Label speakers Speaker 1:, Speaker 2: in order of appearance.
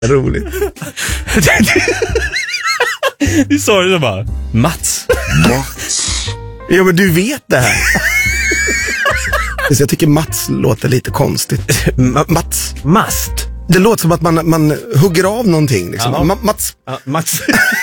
Speaker 1: roligt.
Speaker 2: Du sa det bara. Mats.
Speaker 1: Ja, men du vet det här. Jag tycker Mats låter lite konstigt. Mats.
Speaker 2: Mast.
Speaker 1: Det låter som att man hugger av någonting liksom.
Speaker 2: Ja.
Speaker 1: Mats.
Speaker 2: Mats.